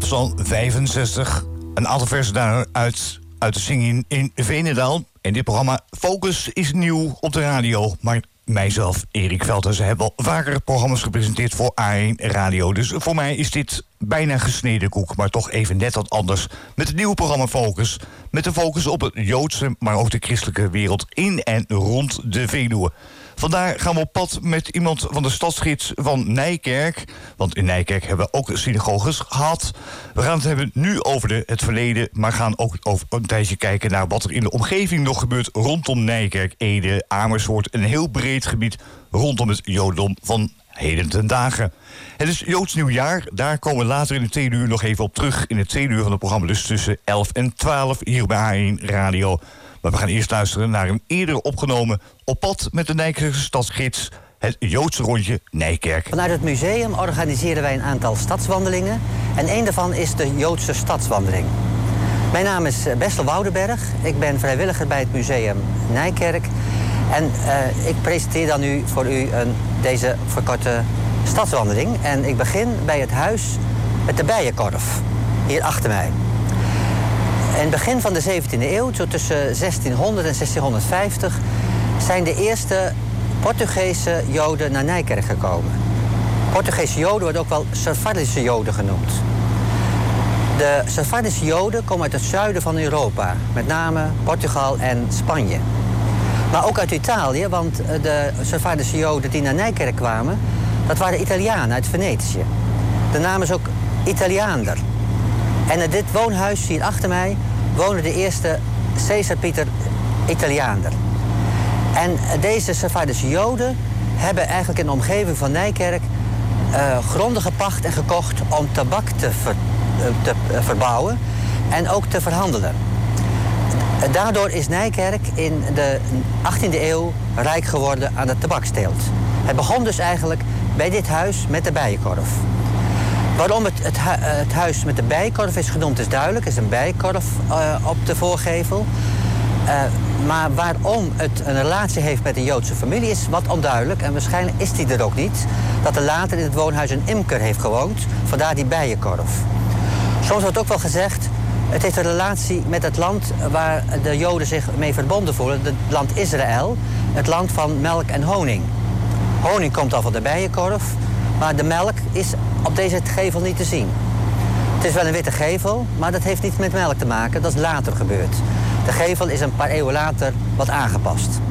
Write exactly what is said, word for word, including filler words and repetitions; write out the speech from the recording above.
Psalm vijfenzestig. Een aantal versen daaruit uit de zinging in Veenendaal. En dit programma Focus is nieuw op de radio. Maar mijzelf, Erik Veldhuis, hebben al vaker programma's gepresenteerd voor A één Radio. Dus voor mij is dit bijna gesneden koek, maar toch even net wat anders. Met het nieuwe programma Focus. Met de focus op het Joodse, maar ook de christelijke wereld in en rond de Veluwe. Vandaar gaan we op pad met iemand van de stadsgids van Nijkerk. Want in Nijkerk hebben we ook synagoges gehad. We gaan het hebben nu over de, het verleden, maar gaan ook over een tijdje kijken naar wat er in de omgeving nog gebeurt rondom Nijkerk, Ede, Amersfoort. Een heel breed gebied rondom het Jodendom van heden ten dagen. Het is Joods Nieuwjaar. Daar komen we later in het tweede uur nog even op terug. In het tweede uur van het programma, dus tussen elf en twaalf hier bij A één Radio. Maar we gaan eerst luisteren naar een eerder opgenomen Op pad met de Nijkerkse stadsgids, het Joodse rondje Nijkerk. Vanuit het museum organiseren wij een aantal stadswandelingen. En een daarvan is de Joodse stadswandeling. Mijn naam is Bessel Woudenberg. Ik ben vrijwilliger bij het museum Nijkerk. En uh, ik presenteer dan nu voor u een, deze verkorte stadswandeling. En ik begin bij het huis met de bijenkorf, hier achter mij. In het begin van de zeventiende eeuw, zo tussen zestienhonderd en zestienhonderdvijftig... zijn de eerste Portugese Joden naar Nijkerk gekomen. Portugese Joden worden ook wel Sefardische Joden genoemd. De Sefardische Joden komen uit het zuiden van Europa, met name Portugal en Spanje. Maar ook uit Italië, want de Sefardische Joden die naar Nijkerk kwamen, dat waren Italianen uit Venetië. De naam is ook Italiaander. En in dit woonhuis hier achter mij woonde de eerste Caesar Pieter Italiaander. En deze Sefardische Joden hebben eigenlijk in de omgeving van Nijkerk uh, gronden gepacht en gekocht om tabak te, ver, uh, te uh, verbouwen en ook te verhandelen. Daardoor is Nijkerk in de achttiende eeuw rijk geworden aan de tabaksteelt. Het begon dus eigenlijk bij dit huis met de bijenkorf. Waarom het, het, het huis met de bijenkorf is genoemd is duidelijk. Er is een bijenkorf uh, op de voorgevel. Uh, maar waarom het een relatie heeft met een Joodse familie is wat onduidelijk. En waarschijnlijk is die er ook niet. Dat er later in het woonhuis een imker heeft gewoond. Vandaar die bijenkorf. Soms wordt ook wel gezegd, het heeft een relatie met het land waar de Joden zich mee verbonden voelen. Het land Israël. Het land van melk en honing. Honing komt al van de bijenkorf. Maar de melk is op deze gevel niet te zien. Het is wel een witte gevel, maar dat heeft niets met melk te maken. Dat is later gebeurd. De gevel is een paar eeuwen later wat aangepast.